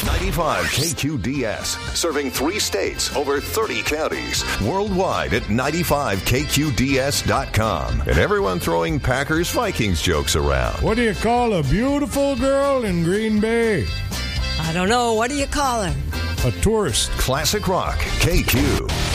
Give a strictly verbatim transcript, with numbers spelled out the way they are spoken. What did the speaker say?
ninety-five K Q D S, serving three states, over thirty counties, worldwide at ninety-five K Q D S dot com. And everyone throwing Packers Vikings jokes around. What do you call a beautiful girl in Green Bay? I don't know. What do you call her? A tourist. Classic Rock, K Q.